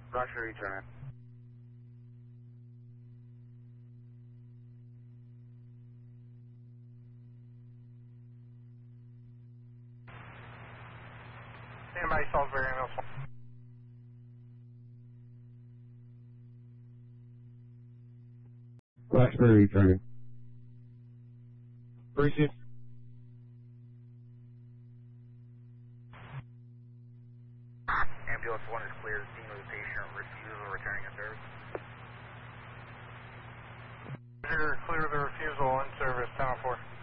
Roger, return. Stand by, Salisbury ambulance. Roger, return. Appreciate. Ambulance 1 is clear. The scene of the patient refusal returning in service. Clear the refusal in service, 10-4.